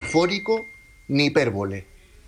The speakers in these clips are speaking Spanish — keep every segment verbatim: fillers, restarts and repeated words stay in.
metafórico ni hipérbole.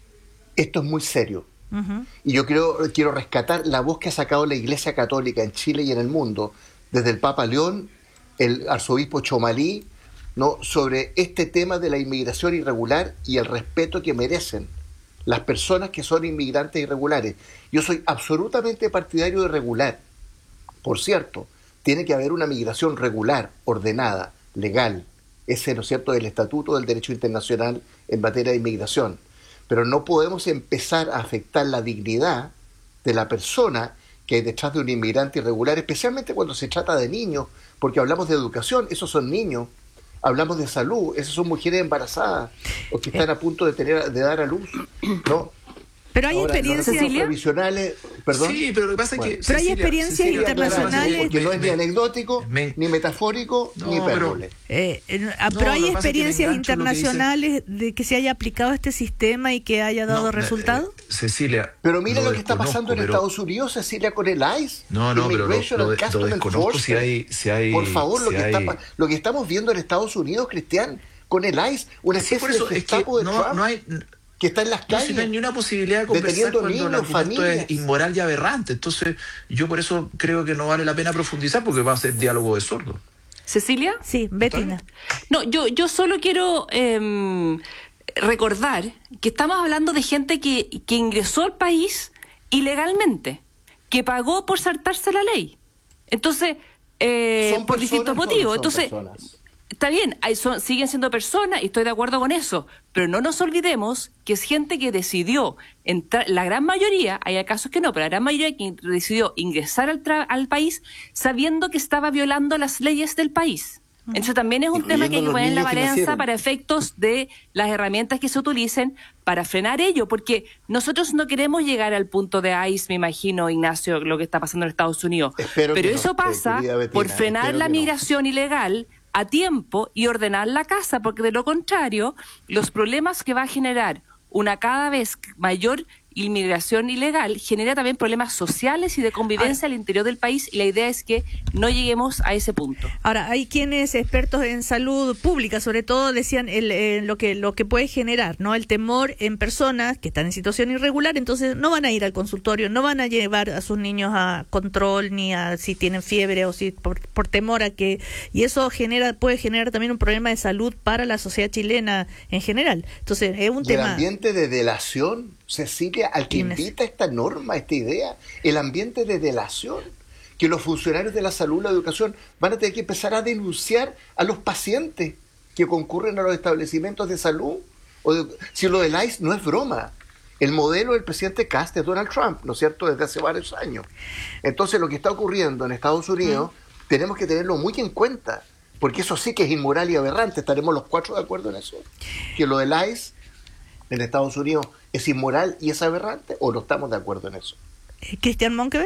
Esto es muy serio. Uh-huh. Y yo creo, quiero rescatar la voz que ha sacado la Iglesia Católica en Chile y en el mundo, desde el Papa León, el arzobispo Chomalí, ¿no?, sobre este tema de la inmigración irregular y el respeto que merecen las personas que son inmigrantes irregulares. Yo soy absolutamente partidario de regular. Por cierto, tiene que haber una migración regular, ordenada, legal. Ese, ¿no es cierto?, el estatuto del derecho internacional en materia de inmigración. Pero no podemos empezar a afectar la dignidad de la persona que hay detrás de un inmigrante irregular, especialmente cuando se trata de niños, porque hablamos de educación, esos son niños. Hablamos de salud, esas son mujeres embarazadas o que están a punto de tener de dar a luz, ¿no? Pero hay Ahora, experiencias, los provisionales, perdón. Sí, pero lo que pasa bueno, es que pero hay Cecilia, experiencias Cecilia, internacionales, porque no es me, ni anecdótico, me, ni metafórico, no, ni hipérbole. Eh, eh, No, pero hay lo que pasa es que me experiencias engancho en lo que internacionales de que se haya aplicado este sistema y que haya dado no, resultado. eh, Cecilia, Pero mira lo, lo que está desconozco, pasando en pero, Estados Unidos, Cecilia, con el I C E. No, no, pero lo, Immigration lo, and lo Customs desconozco si hay, si hay... Por favor, si lo, que hay... está, lo que estamos viendo en Estados Unidos, Cristian, con el I C E, una Sí, especie por eso de es que Gestapo de no, Trump, no hay... que está en las No, calles. si no hay ni una posibilidad de conversar deteniendo cuando niños, el argumento familias. es inmoral y aberrante. Entonces, yo por eso creo que no vale la pena profundizar porque va a ser diálogo de sordos. ¿Cecilia? Sí, Bettina. No, yo, yo solo quiero eh, recordar que estamos hablando de gente que, que ingresó al país ilegalmente, que pagó por saltarse la ley. Entonces, eh, Son por personas, distintos no, motivos. son Entonces, personas. está bien, hay, son, siguen siendo personas y estoy de acuerdo con eso, pero no nos olvidemos que es gente que decidió entrar, la gran mayoría, hay casos que no, pero la gran mayoría que decidió ingresar al, tra- al país sabiendo que estaba violando las leyes del país. Entonces también es un tema que hay que poner en la balanza para efectos de las herramientas que se utilicen para frenar ello, porque nosotros no queremos llegar al punto de I C E, me imagino, Ignacio, lo que está pasando en Estados Unidos. Espero pero que eso no, pasa querida Bettina, por frenar espero la que no. migración ilegal a tiempo y ordenar la casa, porque de lo contrario, los problemas que va a generar una cada vez mayor inmigración ilegal genera también problemas sociales y de convivencia Ahora, al interior del país, y la idea es que no lleguemos a ese punto. Ahora, hay quienes expertos en salud pública, sobre todo, decían el, eh, lo que lo que puede generar, ¿no? El temor en personas que están en situación irregular, entonces no van a ir al consultorio, no van a llevar a sus niños a control, ni a si tienen fiebre o si por, por temor a que... Y eso genera puede generar también un problema de salud para la sociedad chilena en general. Entonces, es un Y tema... el ambiente de delación, Cecilia, al que Inés. invita esta norma, esta idea, el ambiente de delación, que los funcionarios de la salud, la educación, van a tener que empezar a denunciar a los pacientes que concurren a los establecimientos de salud. O de, si lo del I C E no es broma. El modelo del presidente Cast es Donald Trump, ¿no es cierto?, desde hace varios años. Entonces, lo que está ocurriendo en Estados Unidos, mm. tenemos que tenerlo muy en cuenta, porque eso sí que es inmoral y aberrante. ¿Estaremos los cuatro de acuerdo en eso? Que lo del I C E en Estados Unidos es inmoral y es aberrante, ¿o no estamos de acuerdo en eso? Cristian Monkever.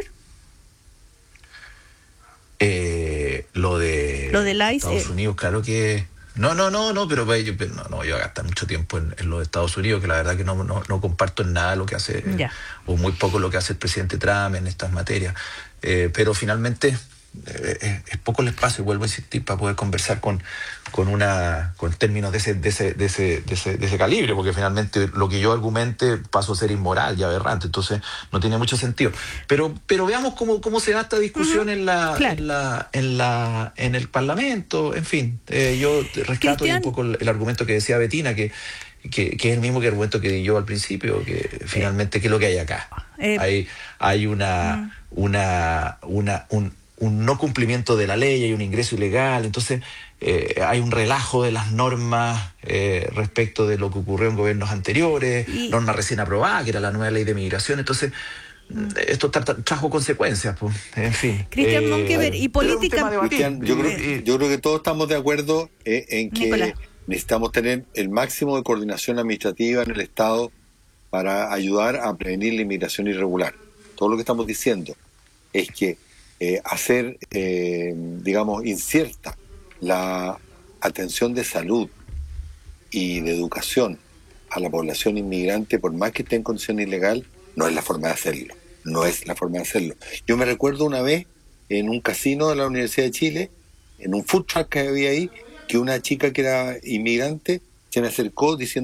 Eh, lo de lo del I C E. Estados Unidos, claro que... No, no, no, no, pero, pero, pero no, no, yo voy a gastar mucho tiempo en, en lo de Estados Unidos, que la verdad que no, no, no comparto en nada lo que hace, ya. o muy poco lo que hace el presidente Trump en estas materias. Eh, pero finalmente... Eh, es poco el espacio, vuelvo a insistir, para poder conversar con con una con términos de ese de ese de ese de ese, de ese calibre, porque finalmente lo que yo argumente paso a ser inmoral y aberrante, entonces no tiene mucho sentido. Pero pero veamos cómo cómo se da esta discusión uh-huh. en la claro. en la en la en el Parlamento, en fin. Eh, yo rescato un poco el, el argumento que decía Bettina, que Que, que es el mismo que el argumento que di yo al principio, que finalmente qué es lo que hay acá. Eh, hay hay una uh-huh. una una un un no cumplimiento de la ley, hay un ingreso ilegal, entonces eh, hay un relajo de las normas eh, respecto de lo que ocurrió en gobiernos anteriores, y... norma recién aprobada, que era la nueva ley de migración, entonces esto tra- tra- trajo consecuencias, pues, en fin. Cristian eh, Monkever, y política... Cristian, yo, creo, yo creo que todos estamos de acuerdo eh, en que Nicolás. necesitamos tener el máximo de coordinación administrativa en el Estado para ayudar a prevenir la inmigración irregular. Todo lo que estamos diciendo es que Eh, hacer, eh, digamos, incierta la atención de salud y de educación a la población inmigrante, por más que esté en condición ilegal, no es la forma de hacerlo. No es la forma de hacerlo. Yo me recuerdo una vez en un casino de la Universidad de Chile, en un food truck que había ahí, que una chica que era inmigrante se me acercó diciendo